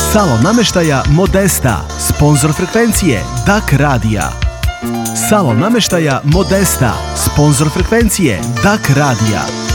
Salon namještaja Modesta, sponzor frekvencije DAK radija. Salon namještaja Modesta, sponzor frekvencije DAK radija.